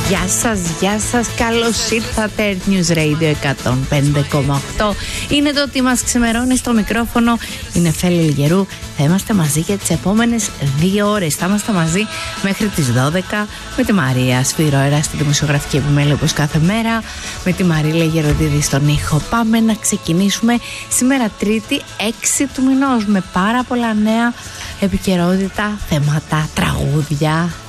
Γεια σας, καλώς ήρθατε. News Radio 105,8. Είναι το ότι μας ξημερώνει στο μικρόφωνο. Είναι Φέλη Λιγερού. Θα είμαστε μαζί για τις επόμενες 2 ώρες. Θα είμαστε μαζί μέχρι τις 12 με τη Μαρία Σφυρώερα στη δημοσιογραφική επιμέλεια όπως κάθε μέρα, με τη Μαρίλα Γεροντίδη στον ήχο. Πάμε να ξεκινήσουμε σήμερα Τρίτη 6 του μηνός με πάρα πολλά νέα, επικαιρότητα, θέματα, τραγούδια.